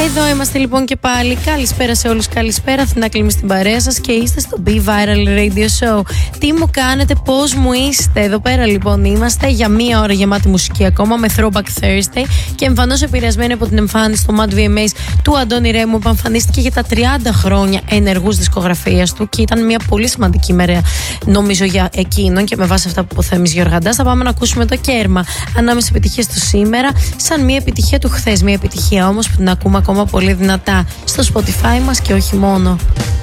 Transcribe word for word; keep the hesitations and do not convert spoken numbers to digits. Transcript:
Εδώ είμαστε λοιπόν και πάλι. Καλησπέρα σε όλους, καλησπέρα. Αθηνά Κλίμη στην παρέα σας και είστε στο Be Viral Radio Show. Τι μου κάνετε, πώς μου είστε? Εδώ πέρα λοιπόν είμαστε για μία ώρα γεμάτη μουσική ακόμα με Throwback Thursday και εμφανώς επηρεασμένη από την εμφάνιση στο Mad βι εμ έις του Αντώνη Ρέμου που εμφανίστηκε για τα τριάντα χρόνια ενεργούς δισκογραφίας του και ήταν μια πολύ σημαντική μέρα νομίζω για εκείνον. Και με βάση αυτά που υποθέμεις Γιώργαντάς θα πάμε να ακούσουμε το κέρμα ανάμεσα επιτυχίες του σήμερα σαν μια επιτυχία του χθες. Μια επιτυχία όμως που την ακούμε ακόμα πολύ δυνατά στο Spotify μας και όχι μόνο.